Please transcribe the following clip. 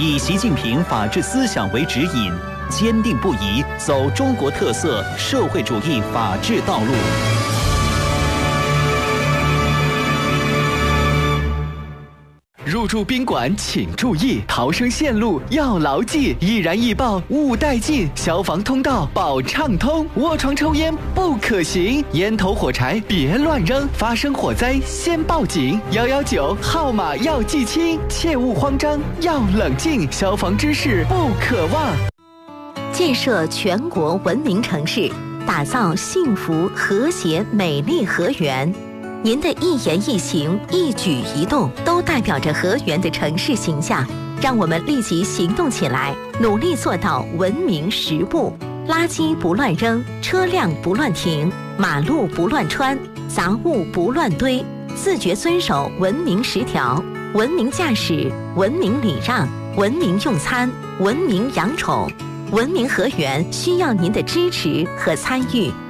以习近平法治思想为指引，坚定不移走中国特色社会主义法治道路。 入住宾馆请注意，逃生线路要牢记，易燃易爆勿带进，消防通道保畅通，卧床抽烟不可行，烟头火柴别乱扔，发生火灾先报警，119号码要记清，切勿慌张，要冷静，消防知识不可忘。 建设全国文明城市，打造幸福和谐美丽河源。您的一言一行、一举一动都代表着河源的城市形象，让我们立即行动起来，努力做到文明10不：垃圾不乱扔，车辆不乱停，马路不乱穿，杂物不乱堆，自觉遵守文明10条，文明驾驶，文明礼让，文明用餐，文明养宠。文明河源需要您的支持和参与。